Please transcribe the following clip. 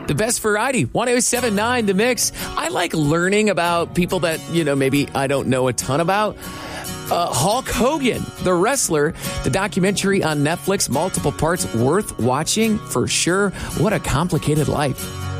The best variety, 107.9 The Mix. I like learning about people that, maybe I don't know a ton about. Hulk Hogan, the wrestler, the documentary on Netflix, multiple parts, worth watching for sure. What a complicated life.